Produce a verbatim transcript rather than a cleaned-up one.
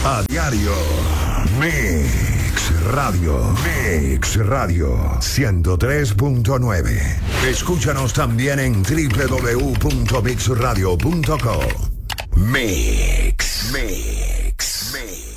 A diario. Mix Radio. Mix Radio. ciento tres punto nueve. Escúchanos también en doble u doble u doble u punto mix radio punto com. Mix. Mix. Mix.